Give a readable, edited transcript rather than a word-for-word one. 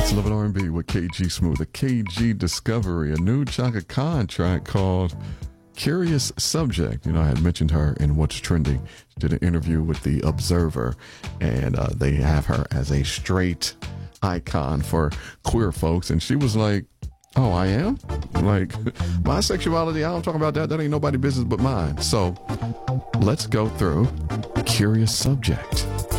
Love and R&B with KG Smooth, a KG Discovery, a new Chaka Khan track called Curious Subject. You know, I had mentioned her in What's Trending. She did an interview with The Observer, and they have her as a straight icon for queer folks. And she was like, oh, I am? Like, my sexuality, I don't talk about that. That ain't nobody business but mine. So let's go through Curious Subject.